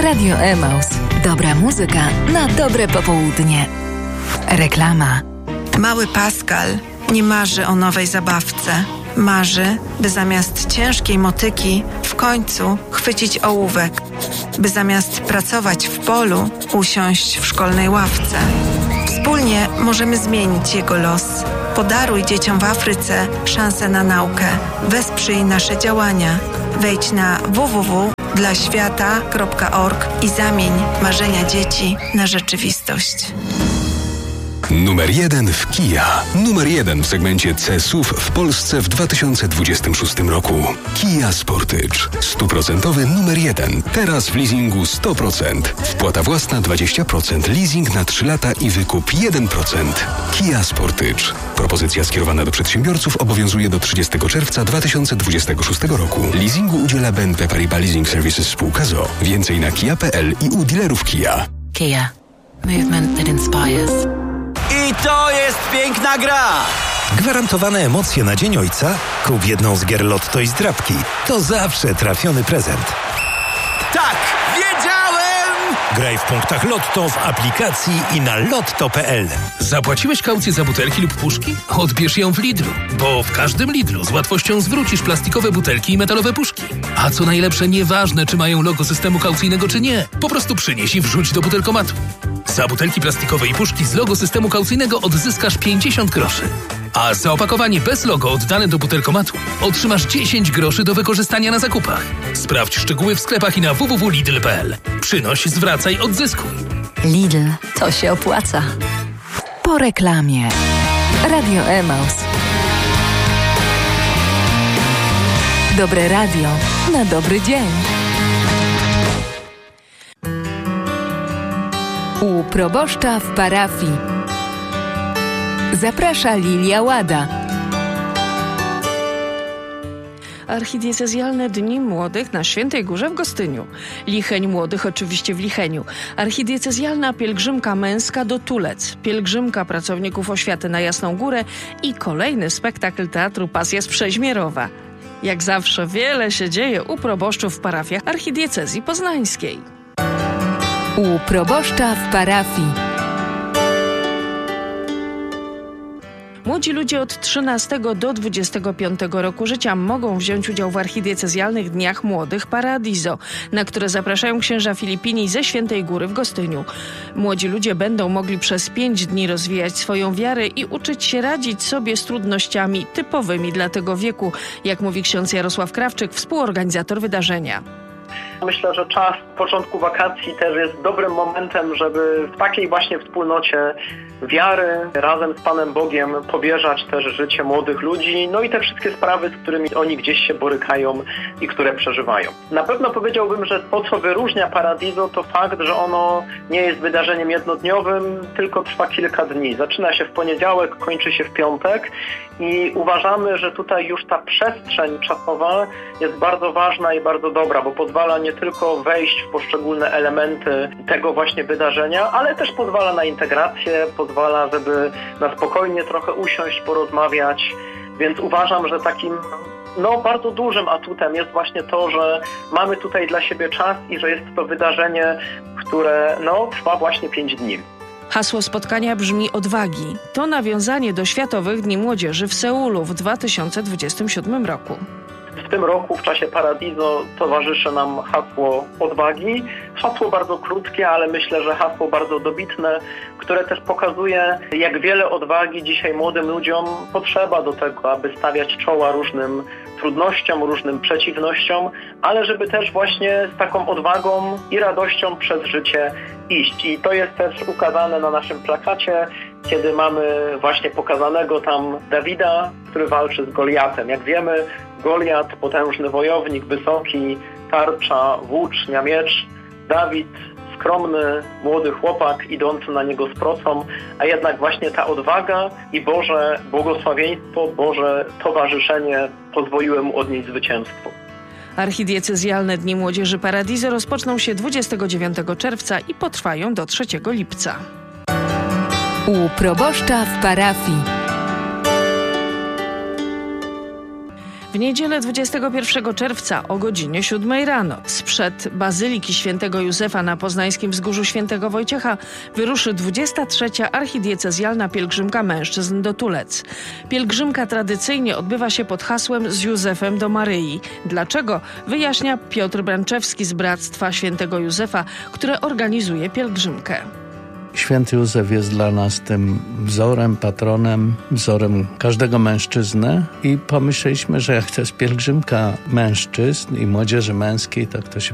Radio Emaus. Dobra muzyka na dobre popołudnie. Reklama. Mały Pascal nie marzy o nowej zabawce. Marzy, by zamiast ciężkiej motyki w końcu chwycić ołówek. By zamiast pracować w polu usiąść w szkolnej ławce. Wspólnie możemy zmienić jego los. Podaruj dzieciom w Afryce szansę na naukę. Wesprzyj nasze działania. Wejdź na www.dlaświata.org i zamień marzenia dzieci na rzeczywistość. Numer 1 w Kia. Numer 1 w segmencie C-SUV w Polsce w 2026 roku. Kia Sportage. 100% numer 1. Teraz w leasingu 100%. Wpłata własna 20%. Leasing na 3 lata i wykup 1%. Kia Sportage. Propozycja skierowana do przedsiębiorców obowiązuje do 30 czerwca 2026 roku. Leasingu udziela BNP Paribas Leasing Services spółka z o.o. Więcej na kia.pl i u dealerów Kia. Kia. Movement that inspires. I to jest piękna gra! Gwarantowane emocje na Dzień Ojca? Kup jedną z gier Lotto i zdrabki. To zawsze trafiony prezent. Tak, wiedziałem! Graj w punktach Lotto w aplikacji i na lotto.pl. Zapłaciłeś kaucję za butelki lub puszki? Odbierz ją w Lidlu, bo w każdym Lidlu z łatwością zwrócisz plastikowe butelki i metalowe puszki. A co najlepsze, nieważne czy mają logo systemu kaucyjnego czy nie, po prostu przynieś i wrzuć do butelkomatu. Za butelki plastikowe i puszki z logo systemu kaucyjnego odzyskasz 50 groszy. A za opakowanie bez logo oddane do butelkomatu otrzymasz 10 groszy do wykorzystania na zakupach. Sprawdź szczegóły w sklepach i na www.lidl.pl. Przynoś, zwracaj, odzyskuj. Lidl, to się opłaca. Po reklamie. Radio Emaus. Dobre radio na dobry dzień. U proboszcza w parafii. Zaprasza Lilia Łada. Archidiecezjalne Dni Młodych na Świętej Górze w Gostyniu. Licheń Młodych oczywiście w Licheniu. Archidiecezjalna pielgrzymka męska do Tulec. Pielgrzymka pracowników oświaty na Jasną Górę i kolejny spektakl teatru Pasja z Przeźmierowa. Jak zawsze wiele się dzieje u proboszczów w parafiach archidiecezji poznańskiej. U proboszcza w parafii. Młodzi ludzie od 13 do 25 roku życia mogą wziąć udział w archidiecezjalnych Dniach Młodych Paradiso, na które zapraszają księża Filipini ze Świętej Góry w Gostyniu. Młodzi ludzie będą mogli przez 5 dni rozwijać swoją wiarę i uczyć się radzić sobie z trudnościami typowymi dla tego wieku, jak mówi ksiądz Jarosław Krawczyk, współorganizator wydarzenia. Myślę, że czas początku wakacji też jest dobrym momentem, żeby w takiej właśnie wspólnocie wiary razem z Panem Bogiem powierzać też życie młodych ludzi, no i te wszystkie sprawy, z którymi oni gdzieś się borykają i które przeżywają. Na pewno powiedziałbym, że to, co wyróżnia Paradiso, to fakt, że ono nie jest wydarzeniem jednodniowym, tylko trwa kilka dni. Zaczyna się w poniedziałek, kończy się w piątek i uważamy, że tutaj już ta przestrzeń czasowa jest bardzo ważna i bardzo dobra, bo pozwala nie tylko wejść w poszczególne elementy tego właśnie wydarzenia, ale też pozwala na integrację, pozwala, żeby na spokojnie trochę usiąść, porozmawiać, więc uważam, że takim bardzo dużym atutem jest właśnie to, że mamy tutaj dla siebie czas i że jest to wydarzenie, które trwa właśnie 5 dni. Hasło spotkania brzmi odwagi. To nawiązanie do Światowych Dni Młodzieży w Seulu w 2027 roku. W tym roku w czasie Paradiso towarzyszy nam hasło odwagi. Hasło bardzo krótkie, ale myślę, że hasło bardzo dobitne, które też pokazuje, jak wiele odwagi dzisiaj młodym ludziom potrzeba do tego, aby stawiać czoła różnym trudnościom, różnym przeciwnościom, ale żeby też właśnie z taką odwagą i radością przez życie iść. I to jest też ukazane na naszym plakacie, kiedy mamy właśnie pokazanego tam Dawida, który walczy z Goliatem. Jak wiemy, Goliat, potężny wojownik, wysoki, tarcza, włócznia, miecz. Dawid, skromny, młody chłopak idący na niego z procą, a jednak właśnie ta odwaga i Boże błogosławieństwo, Boże towarzyszenie pozwoliły mu odnieść zwycięstwo. Archidiecezjalne Dni Młodzieży Paradiso rozpoczną się 29 czerwca i potrwają do 3 lipca. U proboszcza w parafii. W niedzielę 21 czerwca o godzinie 7 rano sprzed Bazyliki Świętego Józefa na poznańskim wzgórzu Świętego Wojciecha wyruszy 23. archidiecezjalna pielgrzymka mężczyzn do Tulec. Pielgrzymka tradycyjnie odbywa się pod hasłem Z Józefem do Maryi. Dlaczego? Wyjaśnia Piotr Branczewski z Bractwa Świętego Józefa, które organizuje pielgrzymkę. Święty Józef jest dla nas tym wzorem, patronem, wzorem każdego mężczyzny i pomyśleliśmy, że jak to jest pielgrzymka mężczyzn i młodzieży męskiej, tak to się